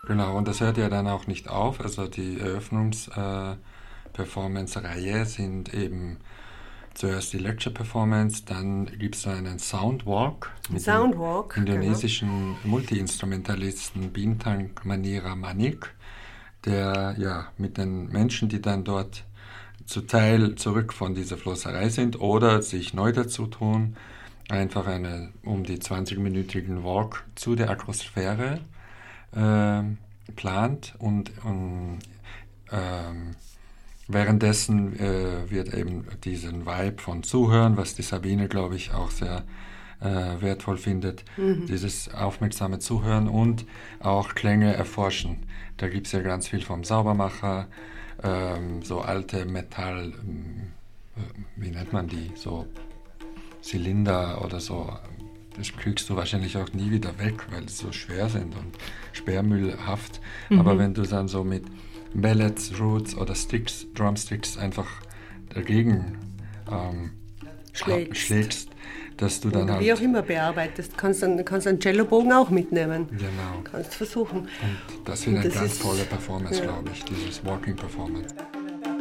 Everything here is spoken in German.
Genau, und das hört ja dann auch nicht auf. Also die Eröffnungs-Performance-Reihe sind eben zuerst die Lecture-Performance, dann gibt es einen Soundwalk mit dem Soundwalk, genau. indonesischen Multi-Instrumentalisten Bintang Manira Manik, der ja mit den Menschen, die dann dort zu Teil zurück von dieser Flosserei sind oder sich neu dazu tun, einfach einen um die 20-minütigen Walk zu der Akrosphäre äh, plant und währenddessen wird eben diesen Vibe von Zuhören, was die Sabine, glaube ich, auch sehr wertvoll findet, dieses aufmerksame Zuhören und auch Klänge erforschen. Da gibt es ja ganz viel vom Saubermacher, so alte Metall, wie nennt man die, so Zylinder oder so. Das kriegst du wahrscheinlich auch nie wieder weg, weil sie so schwer sind und sperrmüllhaft. Aber wenn du dann so mit Mallets, Roots oder Sticks, Drumsticks einfach dagegen Schlägst. schlägst, dass du dann Oder wie auch halt, immer bearbeitest. Kannst einen Cellobogen auch mitnehmen. genau. Kannst versuchen. Und das wird Und eine das ganz ist, tolle Performance, ja. glaube ich, dieses Walking Performance.